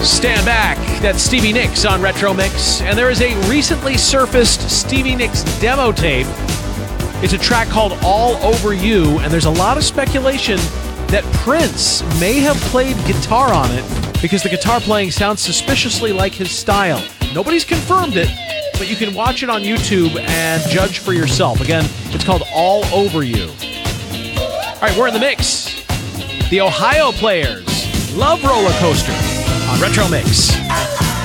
Stand back. That's Stevie Nicks on Retro Mix. And there is a recently surfaced Stevie Nicks demo tape. It's a track called All Over You, and there's a lot of speculation that Prince may have played guitar on it because the guitar playing sounds suspiciously like his style. Nobody's confirmed it, but you can watch it on YouTube and judge for yourself. Again, it's called All Over You. All right, we're in the mix. The Ohio Players, Love Roller Coaster on Retro Mix.